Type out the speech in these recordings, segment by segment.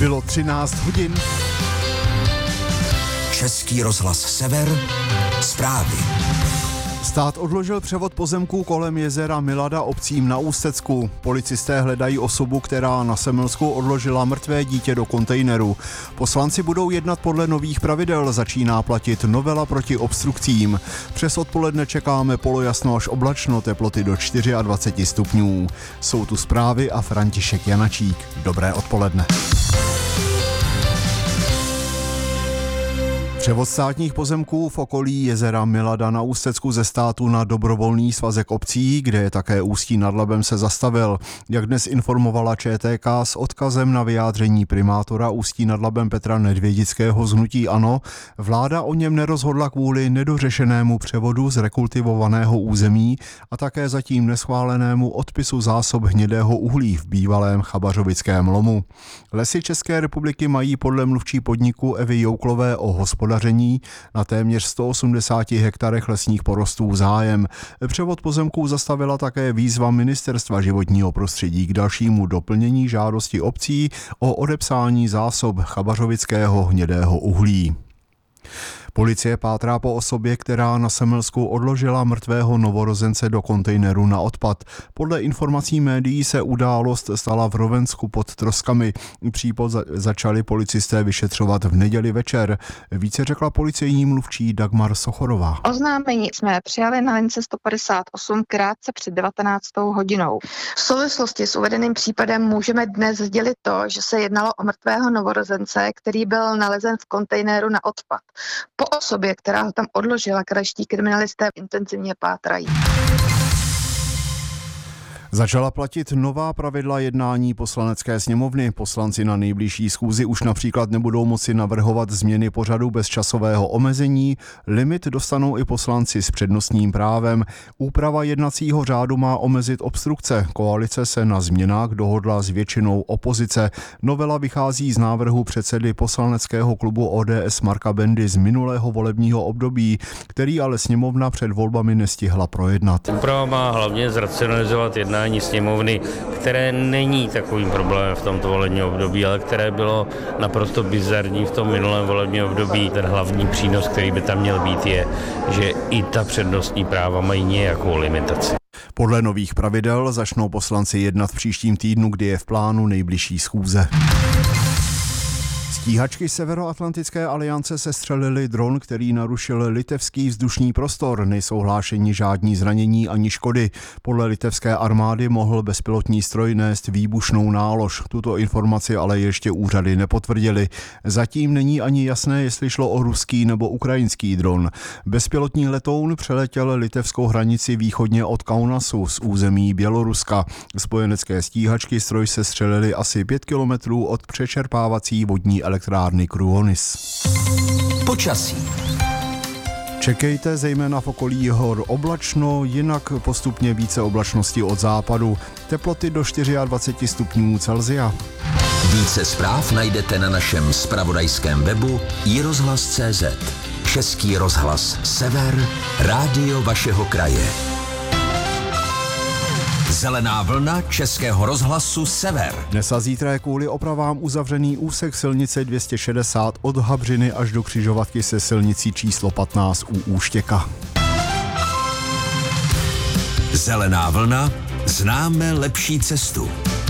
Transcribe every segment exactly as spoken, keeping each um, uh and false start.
Bylo třináct hodin. Český rozhlas Sever, zprávy. Stát odložil převod pozemků kolem jezera Milada obcím na Ústecku. Policisté hledají osobu, která na Semilsku odložila mrtvé dítě do kontejneru. Poslanci budou jednat podle nových pravidel, začíná platit novela proti obstrukcím. Přes odpoledne čekáme polojasno až oblačno, teploty do dvacet čtyři stupňů. Jsou tu zprávy a František Janačík. Dobré odpoledne. Převod státních pozemků v okolí jezera Milada na Ústecku ze státu na dobrovolný svazek obcí, kde je také Ústí nad Labem, se zastavil. Jak dnes informovala Č T K s odkazem na vyjádření primátora Ústí nad Labem Petra Nedvědického z hnutí ANO, vláda o něm nerozhodla kvůli nedořešenému převodu z rekultivovaného území a také zatím neschválenému odpisu zásob hnědého uhlí v bývalém chabařovickém lomu. Lesy České republiky mají podle mluvčí podniku Evy Jouklové o hospodaření na téměř sto osmdesáti hektarech lesních porostů zájem. Převod pozemků zastavila také výzva Ministerstva životního prostředí k dalšímu doplnění žádosti obcí o odepsání zásob chabařovického hnědého uhlí. Policie pátrá po osobě, která na Semilsku odložila mrtvého novorozence do kontejneru na odpad. Podle informací médií se událost stala v Rovensku pod Troskami. Případ začali policisté vyšetřovat v neděli večer. Více řekla policejní mluvčí Dagmar Sochorová. Oznámení jsme přijali na lince sto padesát osm krátce před devatenáctou hodinou. V souvislosti s uvedeným případem můžeme dnes sdělit to, že se jednalo o mrtvého novorozence, který byl nalezen v kontejneru na odpad. Po osobě, která ho tam odložila, krajští kriminalisté intenzivně pátrají. Začala platit nová pravidla jednání Poslanecké sněmovny. Poslanci na nejbližší schůzi už například nebudou moci navrhovat změny pořadu bez časového omezení. Limit dostanou i poslanci s přednostním právem. Úprava jednacího řádu má omezit obstrukce. Koalice se na změnách dohodla s většinou opozice. Novela vychází z návrhu předsedy poslaneckého klubu O D S Marka Bendy z minulého volebního období, který ale sněmovna před volbami nestihla projednat. Úprava má hlavně zracionalizovat jednání sněmovny, které není takovým problémem v tomto volebním období, ale které bylo naprosto bizarní v tom minulém volebním období. Ten hlavní přínos, který by tam měl být, je, že i ta přednostní práva mají nějakou limitaci. Podle nových pravidel začnou poslanci jednat v příštím týdnu, kdy je v plánu nejbližší schůze. Stíhačky Severoatlantické aliance sestřelili dron, který narušil litevský vzdušný prostor. Nejsou hlášeni žádní zranění ani škody. Podle litevské armády mohl bezpilotní stroj nést výbušnou nálož. Tuto informaci ale ještě úřady nepotvrdily. Zatím není ani jasné, jestli šlo o ruský nebo ukrajinský dron. Bezpilotní letoun přeletěl litevskou hranici východně od Kaunasu z území Běloruska. Spojenecké stíhačky stroj sestřelili asi pět kilometrů od přečerpávací vodní elektrárny Kruonis. Počasí. Čekejte zejména v okolí hor oblačno, jinak postupně více oblačnosti od západu. Teploty do dvacet čtyři stupňů Celsia. Více zpráv najdete na našem zpravodajském webu i rozhlas tečka cé zet. Český rozhlas Sever, rádio vašeho kraje. Zelená vlna Českého rozhlasu Sever. Dnes a zítra je kvůli opravám uzavřený úsek silnice dvě stě šedesát od Habřiny až do křižovatky se silnicí číslo patnáct u Úštěka. Zelená vlna, známe lepší cestu.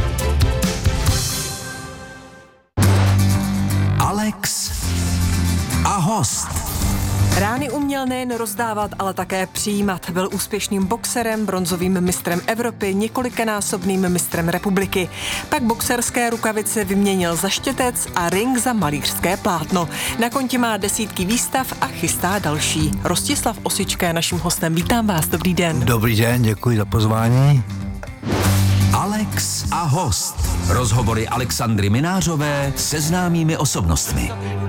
Alex a host. Rány uměl nejen rozdávat, ale také přijímat. Byl úspěšným boxerem, bronzovým mistrem Evropy, několikanásobným mistrem republiky. Pak boxerské rukavice vyměnil za štětec a ring za malířské plátno. Na kontě má desítky výstav a chystá další. Rostislav Osička je naším hostem. Vítám vás, dobrý den. Dobrý den, děkuji za pozvání. Alex a host. Rozhovory Alexandry Minářové se známými osobnostmi.